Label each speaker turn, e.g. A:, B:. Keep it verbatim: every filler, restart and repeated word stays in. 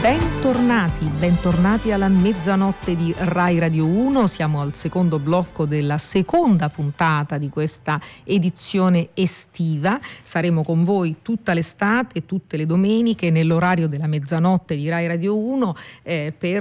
A: Bentornati, bentornati alla mezzanotte di Rai Radio uno. Siamo al secondo blocco della seconda puntata di questa edizione estiva. Saremo con voi tutta l'estate, tutte le domeniche, nell'orario della mezzanotte di Rai Radio uno eh, per